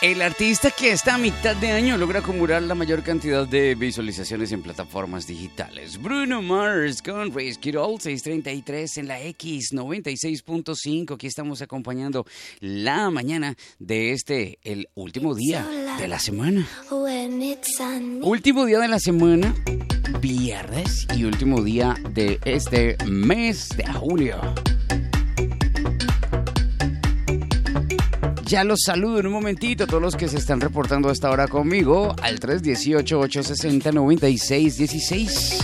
El artista que esta mitad de año logra acumular la mayor cantidad de visualizaciones en plataformas digitales. Bruno Mars con Rescue Doll, 6:33 en la X96.5. Aquí estamos acompañando la mañana de el último día de la semana. Último día de la semana, viernes, y último día de este mes de julio. Ya los saludo en un momentito a todos los que se están reportando a esta hora conmigo al 318-860-9616.